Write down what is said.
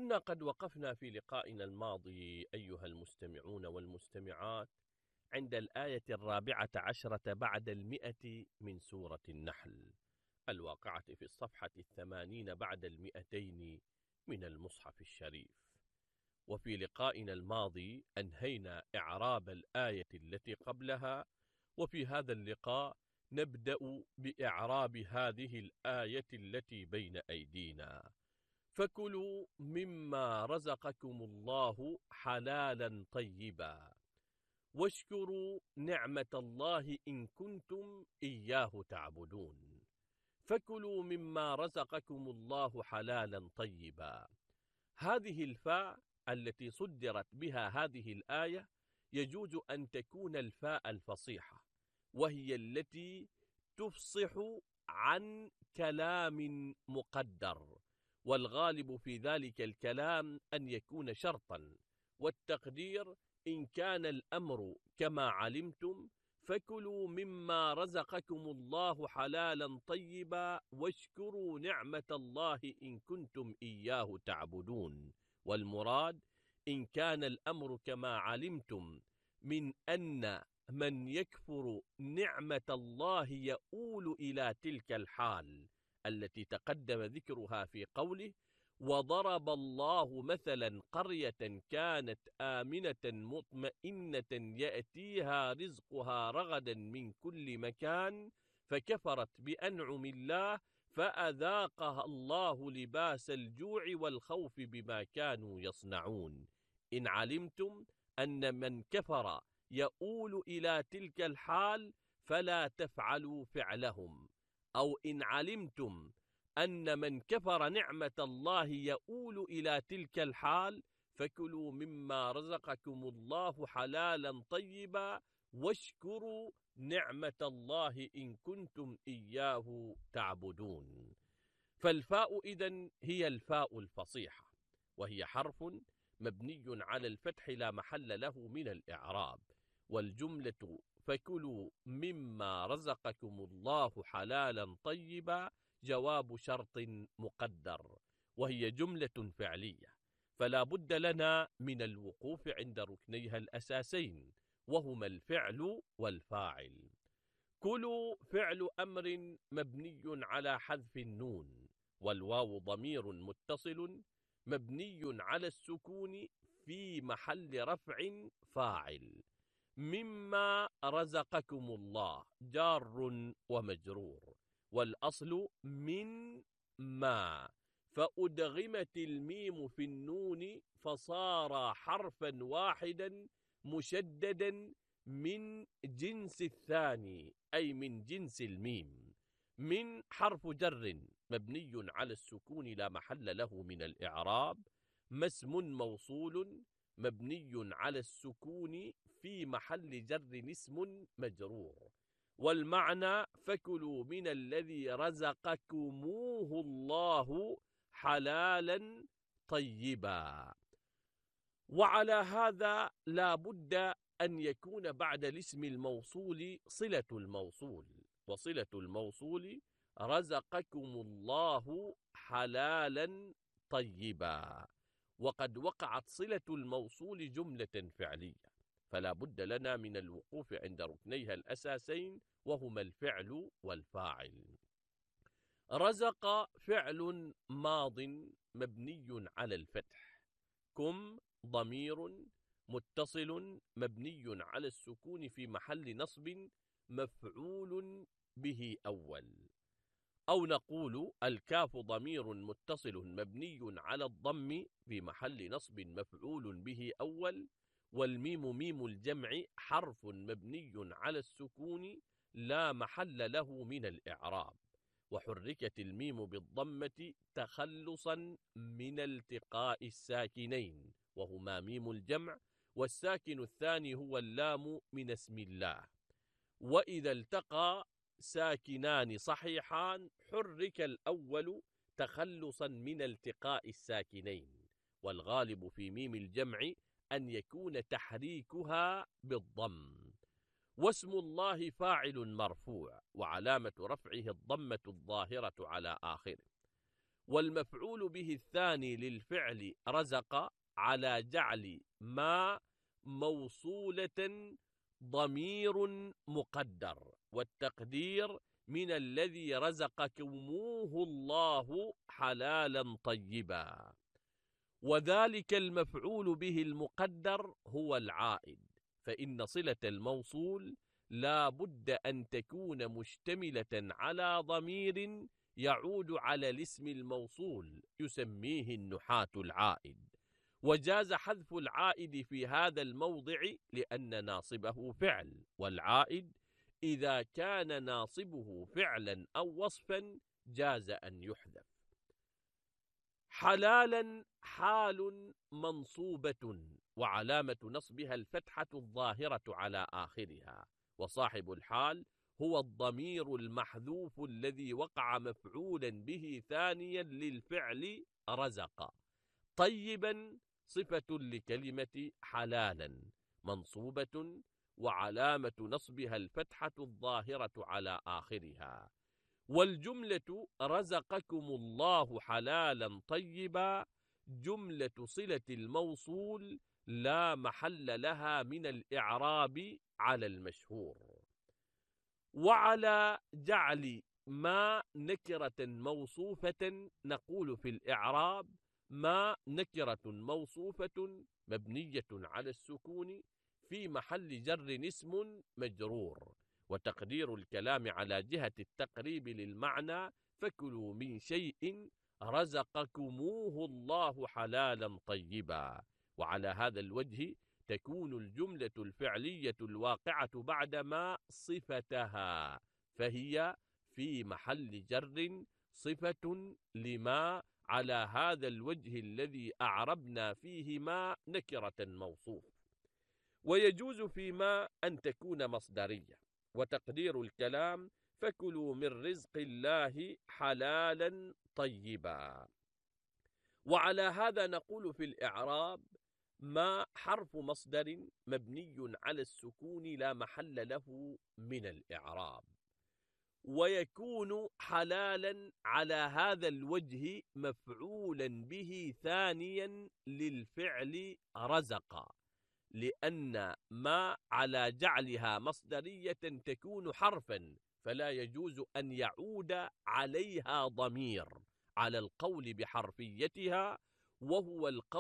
كنا قد وقفنا في لقائنا الماضي أيها المستمعون والمستمعات عند الآية 14 بعد 100 من سورة النحل الواقعة في الصفحة 80 بعد 200 من المصحف الشريف. وفي لقائنا الماضي أنهينا إعراب الآية التي قبلها، وفي هذا اللقاء نبدأ بإعراب هذه الآية التي بين أيدينا: فكلوا مما رزقكم الله حلالا طيبا واشكروا نعمة الله إن كنتم إياه تعبدون. فكلوا مما رزقكم الله حلالا طيبا، هذه الفاء التي صدرت بها هذه الآية يجوز أن تكون الفاء الفصيحة، وهي التي تفصح عن كلام مقدر، والغالب في ذلك الكلام أن يكون شرطا، والتقدير إن كان الأمر كما علمتم فكلوا مما رزقكم الله حلالا طيبا واشكروا نعمة الله إن كنتم إياه تعبدون. والمراد إن كان الأمر كما علمتم من أن من يكفر نعمة الله يؤول إلى تلك الحال التي تقدم ذكرها في قوله: وضرب الله مثلا قرية كانت آمنة مطمئنة يأتيها رزقها رغدا من كل مكان فكفرت بأنعم الله فأذاقها الله لباس الجوع والخوف بما كانوا يصنعون. إن علمتم أن من كفر يؤول إلى تلك الحال فلا تفعلوا فعلهم، أو إن علمتم أن من كفر نعمة الله يؤول إلى تلك الحال فكلوا مما رزقكم الله حلالا طيبا واشكروا نعمة الله إن كنتم إياه تعبدون. فالفاء إذن هي الفاء الفصيحة، وهي حرف مبني على الفتح لا محل له من الإعراب. والجملة فكلوا مما رزقكم الله حلالا طيبا جواب شرط مقدر، وهي جملة فعلية، فلا بد لنا من الوقوف عند ركنيها الأساسين، وهما الفعل والفاعل. كلوا فعل أمر مبني على حذف النون، والواو ضمير متصل مبني على السكون في محل رفع فاعل. مما رزقكم الله جار ومجرور، والأصل من ما، فأدغمت الميم في النون فصار حرفا واحدا مشددا من جنس الثاني، أي من جنس الميم. من حرف جر مبني على السكون لا محل له من الإعراب، ما اسم موصول مبني على السكون في محل جر اسم مجرور. والمعنى فكلوا من الذي رزقكموه الله حلالا طيبا. وعلى هذا لا بد أن يكون بعد الاسم الموصول صلة الموصول، وصلة الموصول رزقكم الله حلالا طيبا، وقد وقعت صلة الموصول جملة فعلية، فلا بد لنا من الوقوف عند ركنيها الأساسين وهما الفعل والفاعل. رزق فعل ماض مبني على الفتح، كم ضمير متصل مبني على السكون في محل نصب مفعول به أول، أو نقول الكاف ضمير متصل مبني على الضم في محل نصب مفعول به أول، والميم ميم الجمع حرف مبني على السكون لا محل له من الإعراب، وحركت الميم بالضمة تخلصا من التقاء الساكنين وهما ميم الجمع، والساكن الثاني هو اللام من اسم الله. وإذا التقى ساكنان صحيحان حرك الأول تخلصا من التقاء الساكنين، والغالب في ميم الجمع أن يكون تحريكها بالضم. واسم الله فاعل مرفوع وعلامة رفعه الضمة الظاهرة على آخره. والمفعول به الثاني للفعل رزق على جعل ما موصولة ضمير مقدر، والتقدير من الذي رزقكموه الله حلالا طيبا. وذلك المفعول به المقدر هو العائد، فإن صلة الموصول لا بد أن تكون مشتملة على ضمير يعود على الاسم الموصول يسميه النحاة العائد. وجاز حذف العائد في هذا الموضع لأن ناصبه فعل، والعائد إذا كان ناصبه فعلا أو وصفا جاز أن يحذف. حلالا حال منصوبة وعلامة نصبها الفتحة الظاهرة على آخرها، وصاحب الحال هو الضمير المحذوف الذي وقع مفعولا به ثانيا للفعل رزق. طيبا صفة لكلمة حلالا منصوبة وعلامة نصبها الفتحة الظاهرة على آخرها. والجملة رزقكم الله حلالا طيبا جملة صلة الموصول لا محل لها من الإعراب على المشهور. وعلى جعل ما نكرة موصوفة نقول في الإعراب ما نكرة موصوفة مبنية على السكون في محل جر اسم مجرور، وتقدير الكلام على جهة التقريب للمعنى فكلوا من شيء رزقكموه الله حلالا طيبا. وعلى هذا الوجه تكون الجملة الفعلية الواقعة بعد ما صفتها، فهي في محل جر صفة لما على هذا الوجه الذي أعربنا فيه ما نكرة موصوف. ويجوز فيما أن تكون مصدرية، وتقدير الكلام فكلوا من رزق الله حلالا طيبا. وعلى هذا نقول في الإعراب ما حرف مصدر مبني على السكون لا محل له من الإعراب، ويكون حلالا على هذا الوجه مفعولا به ثانيا للفعل رزق، لأن ما على جعلها مصدرية تكون حرفا فلا يجوز أن يعود عليها ضمير على القول بحرفيتها، وهو القول